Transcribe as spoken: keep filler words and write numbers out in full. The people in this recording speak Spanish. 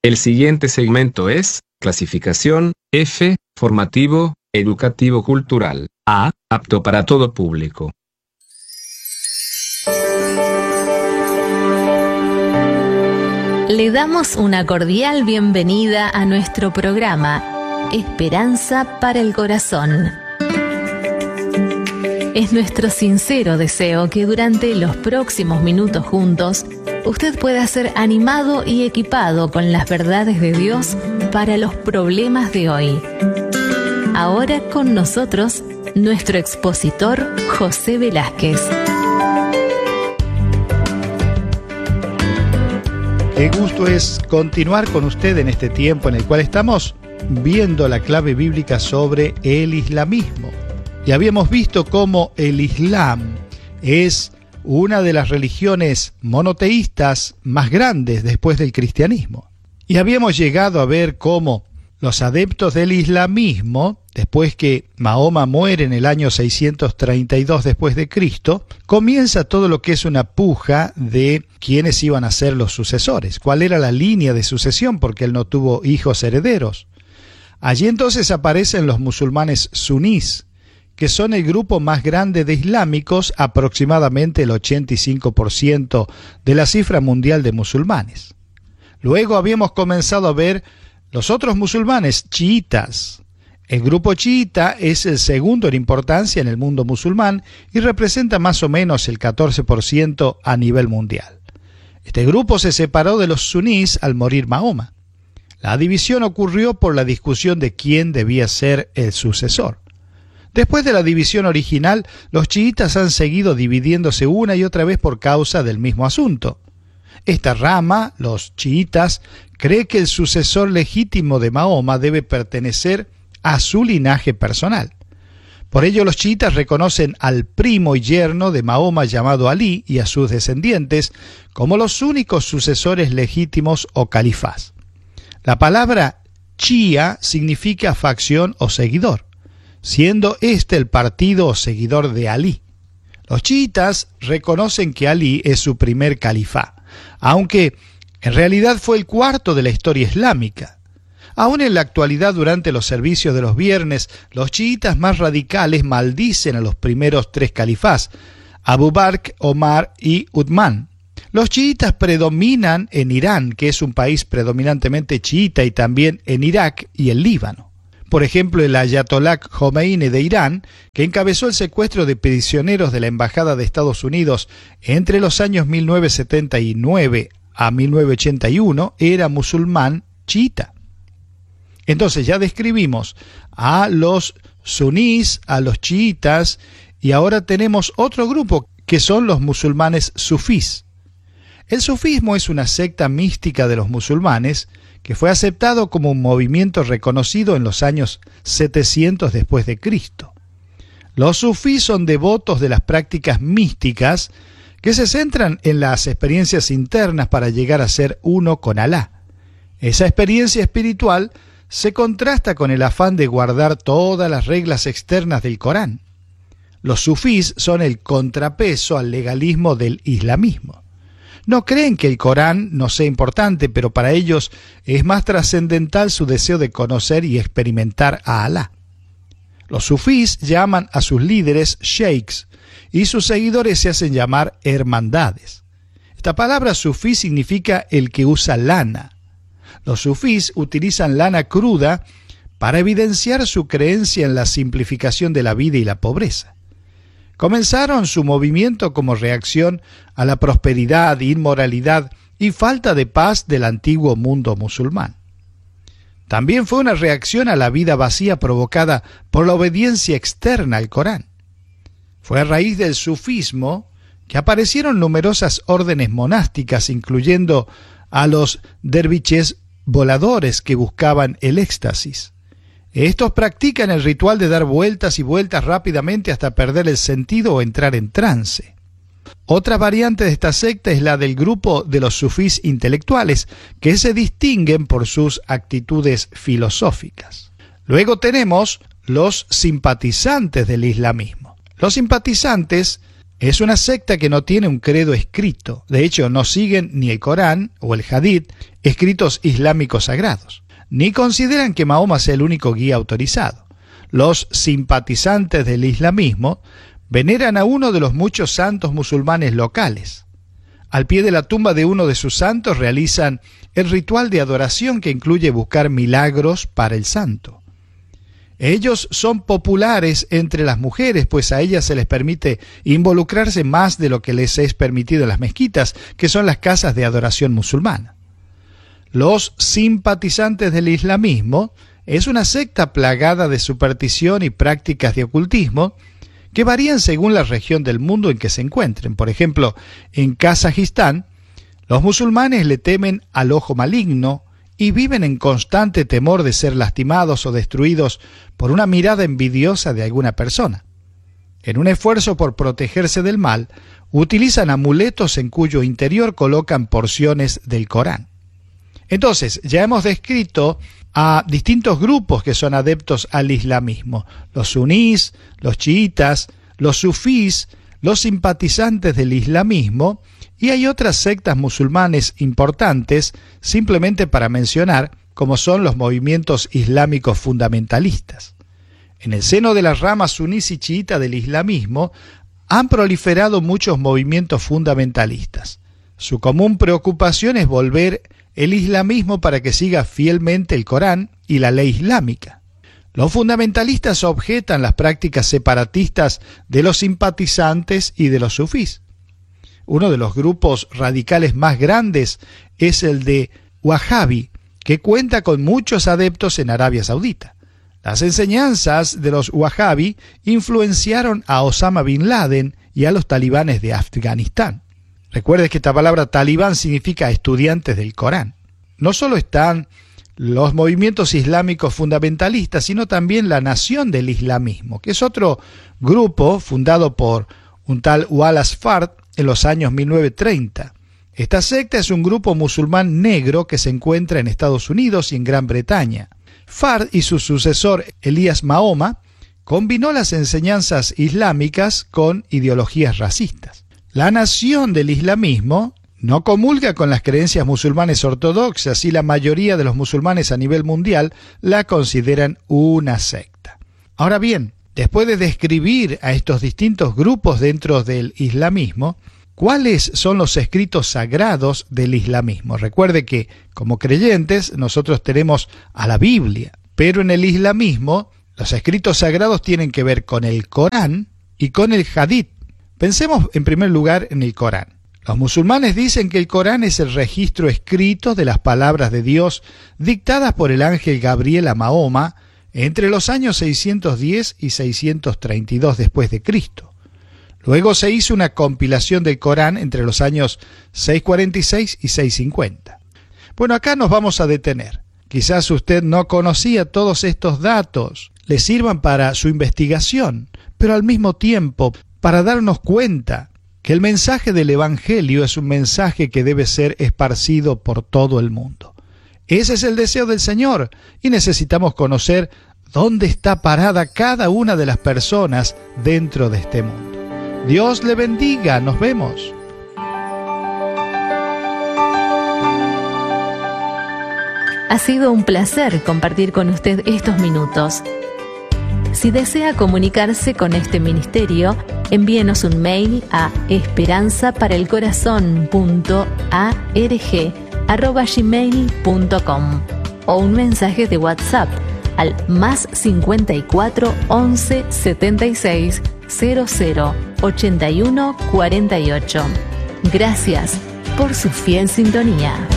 El siguiente segmento es clasificación F, formativo, educativo cultural. A, apto para todo público. Le damos una cordial bienvenida a nuestro programa Esperanza para el Corazón. Es nuestro sincero deseo que durante los próximos minutos juntos usted pueda ser animado y equipado con las verdades de Dios para los problemas de hoy. Ahora con nosotros, nuestro expositor José Velázquez. Qué gusto es continuar con usted en este tiempo en el cual estamos viendo la clave bíblica sobre el islamismo. Y habíamos visto cómo el Islam es una de las religiones monoteístas más grandes después del cristianismo. Y habíamos llegado a ver cómo los adeptos del islamismo, después que Mahoma muere en el año seiscientos treinta y dos después de Cristo, comienza todo lo que es una puja de quiénes iban a ser los sucesores, cuál era la línea de sucesión, porque él no tuvo hijos herederos. Allí entonces aparecen los musulmanes sunís, que son el grupo más grande de islámicos, aproximadamente el ochenta y cinco por ciento de la cifra mundial de musulmanes. Luego habíamos comenzado a ver los otros musulmanes chiitas. El grupo chiita es el segundo en importancia en el mundo musulmán y representa más o menos el catorce por ciento a nivel mundial. Este grupo se separó de los sunís al morir Mahoma. La división ocurrió por la discusión de quién debía ser el sucesor. Después de la división original, los chiitas han seguido dividiéndose una y otra vez por causa del mismo asunto. Esta rama, los chiitas, cree que el sucesor legítimo de Mahoma debe pertenecer a su linaje personal. Por ello los chiitas reconocen al primo y yerno de Mahoma llamado Alí y a sus descendientes como los únicos sucesores legítimos o califás. La palabra chía significa facción o seguidor, siendo este el partido o seguidor de Alí. Los chiitas reconocen que Alí es su primer califá, aunque en realidad fue el cuarto de la historia islámica. Aún en la actualidad, durante los servicios de los viernes, los chiitas más radicales maldicen a los primeros tres califás, Abu Bakr, Omar y Uthman. Los chiitas predominan en Irán, que es un país predominantemente chiita, y también en Irak y el Líbano. Por ejemplo, el Ayatollah Khomeini de Irán, que encabezó el secuestro de prisioneros de la Embajada de Estados Unidos entre los años mil novecientos setenta y nueve a mil novecientos ochenta y uno, era musulmán chiita. Entonces ya describimos a los sunís, a los chiitas, y ahora tenemos otro grupo que son los musulmanes sufís. El sufismo es una secta mística de los musulmanes que fue aceptado como un movimiento reconocido en los años setecientos después de Cristo. Los sufís son devotos de las prácticas místicas que se centran en las experiencias internas para llegar a ser uno con Alá. Esa experiencia espiritual se contrasta con el afán de guardar todas las reglas externas del Corán. Los sufís son el contrapeso al legalismo del islamismo. No creen que el Corán no sea importante, pero para ellos es más trascendental su deseo de conocer y experimentar a Alá. Los sufís llaman a sus líderes sheikhs y sus seguidores se hacen llamar hermandades. Esta palabra sufí significa el que usa lana. Los sufís utilizan lana cruda para evidenciar su creencia en la simplificación de la vida y la pobreza. Comenzaron su movimiento como reacción a la prosperidad, inmoralidad y falta de paz del antiguo mundo musulmán. También fue una reacción a la vida vacía provocada por la obediencia externa al Corán. Fue a raíz del sufismo que aparecieron numerosas órdenes monásticas, incluyendo a los derviches voladores que buscaban el éxtasis. Estos practican el ritual de dar vueltas y vueltas rápidamente hasta perder el sentido o entrar en trance. Otra variante de esta secta es la del grupo de los sufís intelectuales, que se distinguen por sus actitudes filosóficas. Luego tenemos los simpatizantes del islamismo. Los simpatizantes Es una secta que no tiene un credo escrito. De hecho, no siguen ni el Corán o el Hadith, escritos islámicos sagrados, ni consideran que Mahoma sea el único guía autorizado. Los simpatizantes del islamismo veneran a uno de los muchos santos musulmanes locales. Al pie de la tumba de uno de sus santos realizan el ritual de adoración que incluye buscar milagros para el santo. Ellos son populares entre las mujeres, pues a ellas se les permite involucrarse más de lo que les es permitido en las mezquitas, que son las casas de adoración musulmana. Los simpatizantes del islamismo es una secta plagada de superstición y prácticas de ocultismo que varían según la región del mundo en que se encuentren. Por ejemplo, en Kazajistán, los musulmanes le temen al ojo maligno y viven en constante temor de ser lastimados o destruidos por una mirada envidiosa de alguna persona. En un esfuerzo por protegerse del mal, utilizan amuletos en cuyo interior colocan porciones del Corán. Entonces, ya hemos descrito a distintos grupos que son adeptos al islamismo: los sunís, los chiitas, los sufís, los simpatizantes del islamismo, y hay otras sectas musulmanes importantes, simplemente para mencionar, como son los movimientos islámicos fundamentalistas. En el seno de las ramas sunís y chiita del islamismo han proliferado muchos movimientos fundamentalistas. Su común preocupación es volver el islamismo para que siga fielmente el Corán y la ley islámica. Los fundamentalistas objetan las prácticas separatistas de los simpatizantes y de los sufís. Uno de los grupos radicales más grandes es el de Wahhabi, que cuenta con muchos adeptos en Arabia Saudita. Las enseñanzas de los Wahhabi influenciaron a Osama Bin Laden y a los talibanes de Afganistán. Recuerde que esta palabra talibán significa estudiantes del Corán. No solo están los movimientos islámicos fundamentalistas, sino también la Nación del Islamismo, que es otro grupo fundado por un tal Wallace Fard en los años mil novecientos treinta. Esta secta es un grupo musulmán negro que se encuentra en Estados Unidos y en Gran Bretaña. Fard y su sucesor Elías Mahoma combinó las enseñanzas islámicas con ideologías racistas. La Nación del Islamismo no comulga con las creencias musulmanes ortodoxas y la mayoría de los musulmanes a nivel mundial la consideran una secta. Ahora bien, después de describir a estos distintos grupos dentro del islamismo, ¿cuáles son los escritos sagrados del islamismo? Recuerde que, como creyentes, nosotros tenemos a la Biblia, pero en el islamismo los escritos sagrados tienen que ver con el Corán y con el Hadith. Pensemos en primer lugar en el Corán. Los musulmanes dicen que el Corán es el registro escrito de las palabras de Dios dictadas por el ángel Gabriel a Mahoma entre los años seiscientos diez y seiscientos treinta y dos después de Cristo. Luego se hizo una compilación del Corán entre los años seiscientos cuarenta y seis y seiscientos cincuenta. Bueno, acá nos vamos a detener. Quizás usted no conocía todos estos datos, le sirvan para su investigación, pero al mismo tiempo para darnos cuenta que el mensaje del Evangelio es un mensaje que debe ser esparcido por todo el mundo. Ese es el deseo del Señor y necesitamos conocer dónde está parada cada una de las personas dentro de este mundo. Dios le bendiga, nos vemos. Ha sido un placer compartir con usted estos minutos. Si desea comunicarse con este ministerio, envíenos un mail a esperanza para el corazón punto org arroba gmail punto com o un mensaje de WhatsApp al más cincuenta y cuatro once setenta y seis cero cero ochenta y uno cuarenta y ocho. Gracias por su fiel sintonía.